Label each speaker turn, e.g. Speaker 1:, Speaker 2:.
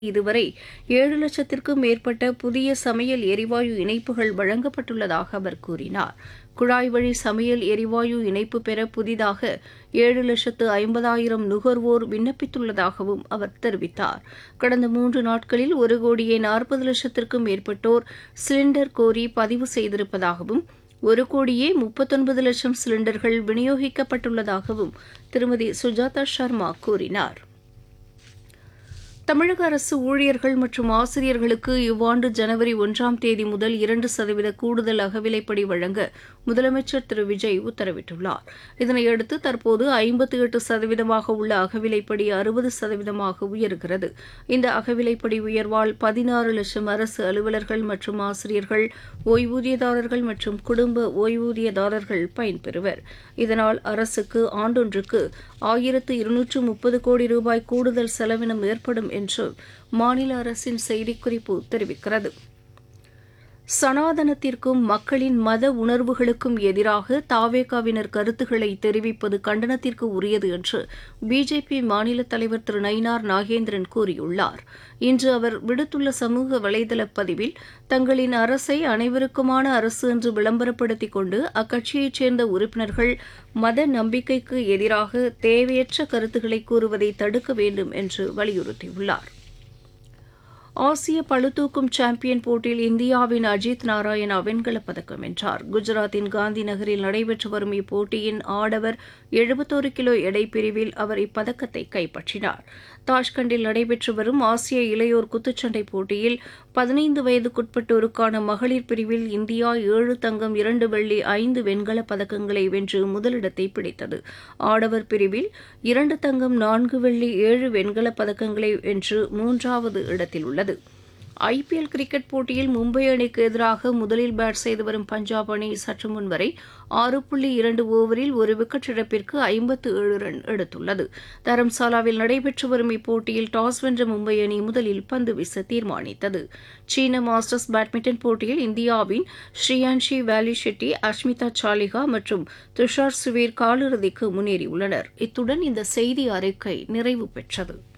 Speaker 1: இதுவரை 7,00,000க்கும் மேற்பட்ட புதிய சமையல் எரிவாயு இணைப்புகள் வழங்கப்பட்டுள்ளதாக அவர் கூறினார். குழாய் வழி சமையல் எரிவாயு இணைப்பு பெற புதிதாக 7,50,000 நுகர்வோர் விண்ணப்பித்துள்ளதாகவும் அவர் தெரிவித்தார். கடந்த 3 நாட்களில் 1,40,00,000க்கும் மேற்பட்டோர் சிலிண்டர் கோரி பதிவு செய்திருப்பதாகவும் 1,39,00,000 சிலிண்டர்கள் விநியோகிக்கப்பட்டுள்ளதாகவும் திருமதி சுஜாதா சர்மா கூறினார். தமிழக அரசு ஊழியர்கள் மற்றும் ஆசிரியர்களுக்கு இவ்வாண்டு ஜனவரி 1ஆம் தேதி முதல் 2% கூடுதல் அகவிலைப்படி வழங்க முதலமைச்சர் திரு விஜய் உத்தரவிட்டுள்ளார். இதனையடுத்து தற்போது 58% உள்ள அகவிலைப்படி 60% உயர்கிறது. இந்த அகவிலைப்படி உயர்வால் 16 லட்சம் அரசு அலுவலர்கள் மற்றும் ஆசிரியர்கள், ஓய்வூதியதாரர்கள் மற்றும் குடும்ப ஓய்வூதியதாரர்கள் பயன்பெறுவர். இதனால் அரசுக்கு ஆண்டொன்றுக்கு 1,230 கோடி ரூபாய் கூடுதல் செலவினம் ஏற்படும் என்று மாநில அரசின் செய்திக்குறிப்பு தெரிவிக்கிறது. சனாதனத்திற்கும் மக்களின் மத உணர்வுகளுக்கும் எதிராக தாவேகாவினர் கருத்துக்களை தெரிவிப்பது கண்டனத்திற்கு உரியது என்று பிஜேபி மாநில தலைவர் திரு நயினார் நாகேந்திரன் கூறியுள்ளார். இன்று அவர் விடுத்துள்ள சமூக வலைதள பதிவில் தங்களின் அரசை அனைவருக்குமான அரசு என்று விளம்பரப்படுத்திக் கொண்டு அக்கட்சியைச் சேர்ந்த உறுப்பினர்கள் மத நம்பிக்கைக்கு எதிராக தேவையற்ற கருத்துக்களை கூறுவதை தடுக்க வேண்டும் என்று வலியுறுத்தியுள்ளார். ஆசிய பளுதூக்கும் சாம்பியன் போட்டியில் இந்தியாவின் அஜித் நாராயணா வெண்கலப் பதக்கம் வென்றார். குஜராத்தின் காந்தி நகரில் நடைபெற்று வரும் இப்போட்டியின் ஆடவர் 71 கிலோ எடை பிரிவில் அவர் இப்பதக்கத்தை கைப்பற்றினார். தாஷ்கண்டில் நடைபெற்று வரும் ஆசிய இளையோர் குத்துச்சண்டை போட்டியில் 15 வயதுக்குட்பட்டோருக்கான மகளிர் பிரிவில் இந்தியா 7 தங்கம் 2 வெள்ளி 5 வெண்கலப் பதக்கங்களை வென்று முதலிடத்தை பிடித்தது. ஆடவர் பிரிவில் 2 தங்கம் 4 வெள்ளி 7 வெண்கலப் பதக்கங்களை வென்று 3வது இடத்தில் உள்ளது. ஐபிஎல் கிரிக்கெட் போட்டியில் மும்பை அணிக்கு எதிராக முதலில் பேட் செய்து வரும் பஞ்சாப் அணி சற்று முன் வரை 6.2 ஓவரில் ஒரு விக்கெட் இழப்பிற்கு 57 ரன் எடுத்துள்ளது. தரம்சாலாவில் நடைபெற்று வரும் இப்போட்டியில் டாஸ் வென்ற மும்பை அணி முதலில் பந்து வீச தீர்மானித்தது. சீன மாஸ்டர்ஸ் பேட்மிண்டன் போட்டியில் இந்தியாவின் ஸ்ரீயான்ஷி வேலி ஷெட்டி, அஷ்மிதா சாலிஹா மற்றும் துஷார் சுவீர் காலிறுதிக்கு முன்னேறியுள்ளனர். இத்துடன் இந்த செய்தி அறிக்கை நிறைவு பெற்றது.